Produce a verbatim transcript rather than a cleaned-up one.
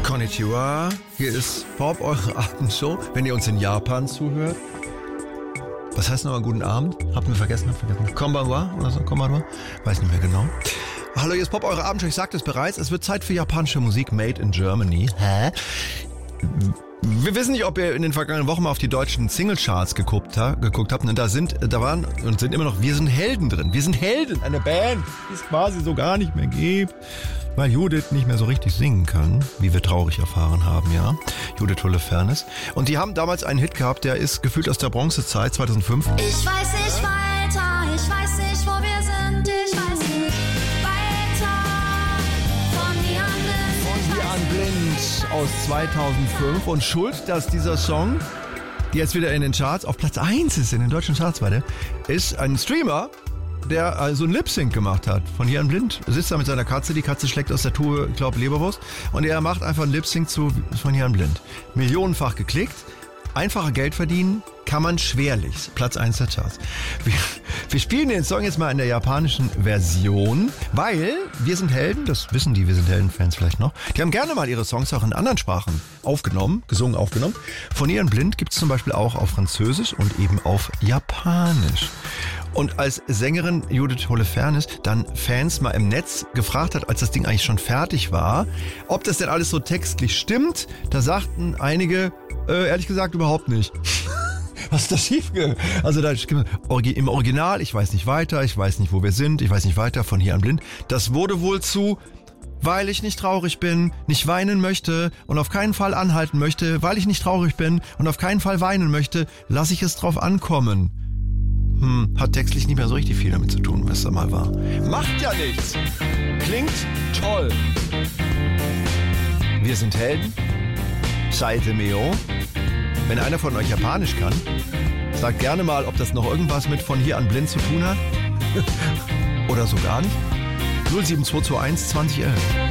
Konnichiwa, hier ist Pop, eure Abendshow, wenn ihr uns in Japan zuhört. Was heißt nochmal guten Abend? Habt ihr vergessen? Habt ihr vergessen? Konbanwa oder so? Konbanwa? Weiß nicht mehr genau. Hallo, hier ist Pop, eure Abendshow. Ich sagte es bereits, es wird Zeit für japanische Musik made in Germany. Hä? Wir wissen nicht, ob ihr in den vergangenen Wochen mal auf die deutschen Singlecharts geguckt, ha, geguckt habt. Und da sind, da waren und sind immer noch Wir sind Helden drin. Wir sind Helden, eine Band, die es quasi so gar nicht mehr gibt, weil Judith nicht mehr so richtig singen kann, wie wir traurig erfahren haben, ja. Judith Holofernes. Und die haben damals einen Hit gehabt, der ist gefühlt aus der Bronzezeit, zweitausendfünf. Ich weiß nicht weiter, ich weiß nicht, wo wir sind, ich weiß nicht weiter. Von hier an blind, Von hier an blind aus zweitausendfünf. Und schuld, dass dieser Song jetzt wieder in den Charts auf Platz eins ist, in den deutschen Charts, weiter, ist ein Streamer, der also ein Lip-Sync gemacht hat. Von hier an blind. Er sitzt da mit seiner Katze, die Katze schlägt aus der Tube, ich glaube, Leberwurst. Und er macht einfach ein Lip-Sync zu Von hier an blind. Millionenfach geklickt. Einfacher Geld verdienen kann man schwerlich. Platz eins der Charts. Wir, wir spielen den Song jetzt mal in der japanischen Version, weil Wir sind Helden, das wissen die Wir sind Helden-Fans vielleicht noch, die haben gerne mal ihre Songs auch in anderen Sprachen aufgenommen, gesungen, aufgenommen. Von hier an blind gibt es zum Beispiel auch auf Französisch und eben auf Japanisch. Und als Sängerin Judith Holofernes dann Fans mal im Netz gefragt hat, als das Ding eigentlich schon fertig war, ob das denn alles so textlich stimmt, da sagten einige, äh, ehrlich gesagt überhaupt nicht. Was ist da schiefgegangen? Also da im Original, ich weiß nicht weiter, ich weiß nicht, wo wir sind, ich weiß nicht weiter, von hier an blind. Das wurde wohl zu, weil ich nicht traurig bin, nicht weinen möchte und auf keinen Fall anhalten möchte, weil ich nicht traurig bin und auf keinen Fall weinen möchte, lasse ich es drauf ankommen. Hm, hat textlich nicht mehr so richtig viel damit zu tun, was da mal war. Macht ja nichts. Klingt toll. Wir sind Helden. Seite meo. Wenn einer von euch Japanisch kann, sagt gerne mal, ob das noch irgendwas mit Von hier an blind zu tun hat. Oder so gar nicht. null sieben zwei zwei eins zwanzig elf.